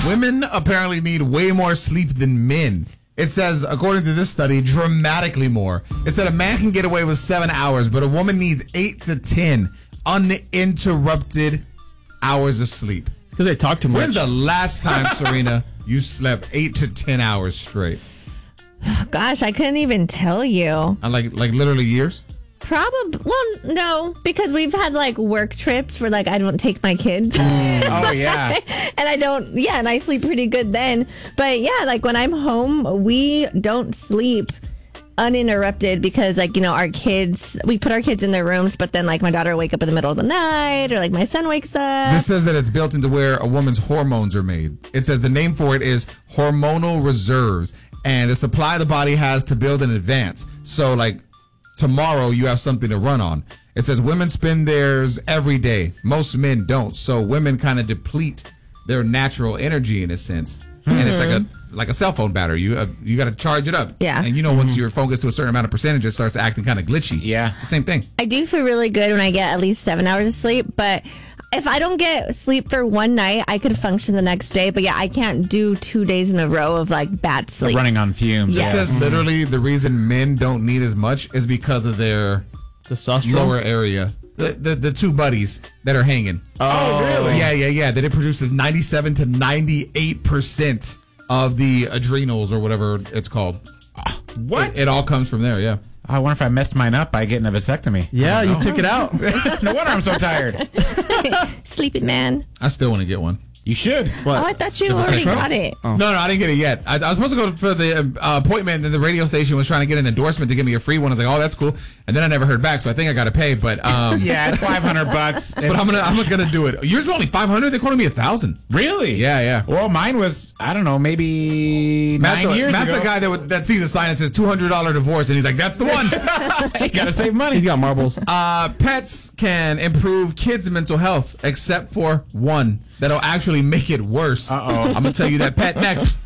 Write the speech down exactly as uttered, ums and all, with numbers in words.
Women apparently need way more sleep than men. It says, according to this study, dramatically more. It said a man can get away with seven hours, but a woman needs eight to ten uninterrupted hours of sleep. It's because they talk too much. When's the last time, Serena, you slept eight to ten hours straight? Gosh, I couldn't even tell you. Uh, like, like literally years? Probably. Well, no, because we've had like work trips where like I don't take my kids. Oh, yeah. And I don't, yeah, and I sleep pretty good then. But yeah, like when I'm home, we don't sleep uninterrupted because like, you know, our kids, we put our kids in their rooms, but then like my daughter will wake up in the middle of the night or like my son wakes up. This says that it's built into where a woman's hormones are made. It says the name for it is hormonal reserves, and the supply the body has to build in advance. So like tomorrow you have something to run on. It says women spend theirs every day. Most men don't. So women kind of deplete their natural energy in a sense. Mm-hmm. And it's like a like a cell phone battery. You uh, you got to charge it up. Yeah. And you know, once you're focused to a certain amount of percentage, it starts acting kind of glitchy. Yeah. It's the same thing. I do feel really good when I get at least seven hours of sleep, but if I don't get sleep for one night, I could function the next day. But yeah, I can't do two days in a row of like bad sleep. Running on fumes. It Yeah. says literally the reason men don't need as much is because of their Testosterone. lower area. The, the the two buddies that are hanging. Oh, really? Yeah, yeah, yeah. That it produces ninety-seven to ninety-eight percent of the adrenals or whatever it's called. What? It, it all comes from there, yeah. I wonder if I messed mine up by getting a vasectomy. Yeah, you took it out. No wonder I'm so tired. Sleeping man. I still want to get one. You should. What? Oh, I thought you already got it. No, no, I didn't get it yet. I, I was supposed to go for the uh, appointment, and the radio station was trying to get an endorsement to give me a free one. I was like, oh, that's cool. And then I never heard back, so I think I got to pay. But um, Yeah, it's five hundred bucks. but I'm gonna I'm gonna do it. Yours were only five hundred. They quoted me a thousand. Really? Yeah, yeah. Well, mine was, I don't know, maybe Matt's nine the, years Matt's ago. the guy that would, that sees a sign that says two hundred dollars divorce, and he's like, that's the one. You gotta save money. He's got marbles. Uh, pets can improve kids' mental health, except for one that'll actually make it worse. Uh-oh. I'm gonna tell you that pet next.